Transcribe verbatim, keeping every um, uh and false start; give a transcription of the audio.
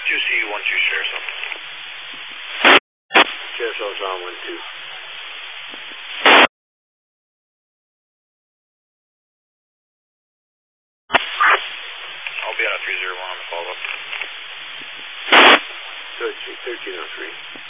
two C one two share cell. Share cell's on one two. I'll be on a three zero one on the follow-up. thirteen oh three.